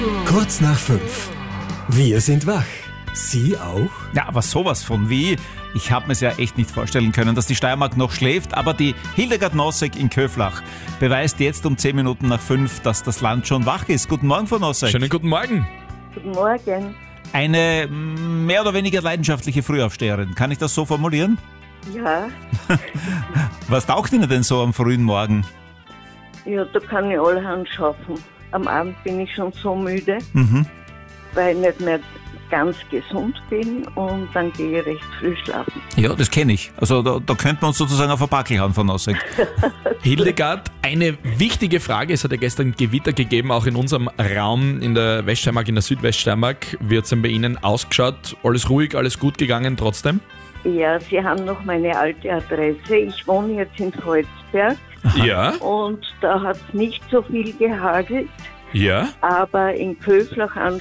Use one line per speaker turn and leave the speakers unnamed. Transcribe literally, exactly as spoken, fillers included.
Kurz nach fünf. Wir sind wach. Sie auch?
Ja, aber sowas von wie. Ich habe mir es ja echt nicht vorstellen können, dass die Steiermark noch schläft, aber die Hildegard Nossek in Köflach beweist jetzt um zehn Minuten nach fünf, dass das Land schon wach ist. Guten Morgen, Frau Nossek.
Schönen guten Morgen.
Guten Morgen.
Eine mehr oder weniger leidenschaftliche Frühaufsteherin. Kann ich das so formulieren?
Ja,
Was taugt Ihnen denn so am frühen Morgen?
ja, da kann ich allerhand schaffen. Am Abend bin ich schon so müde,
Mhm.
weil ich nicht mehr ganz gesund bin und dann gehe ich recht früh schlafen.
Ja, das kenne ich. Also da, da könnte man uns sozusagen auf ein Backel hauen, Frau Nossek.
Hildegard, eine wichtige Frage. Es hat ja gestern Gewitter gegeben, auch in unserem Raum in der Weststeiermark, in der Südweststeiermark. Wie hat es denn bei Ihnen ausgeschaut? Alles ruhig, alles gut gegangen trotzdem?
Ja, Sie haben noch meine alte Adresse. Ich wohne jetzt in Volzberg
Ja.
und da hat es nicht so viel gehagelt,
Ja.
aber in Köflach an